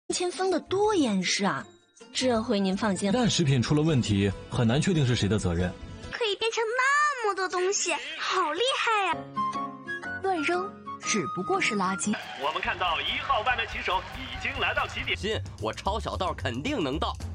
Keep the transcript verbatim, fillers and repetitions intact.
前封的多严实啊！这回您放心， 一旦食品出了问题，很难确定是谁的责任。 可以变成那么多东西，好厉害呀！ 乱扔只不过是垃圾。 我们看到一号外卖骑手已经来到起点， 信我抄小道肯定能到。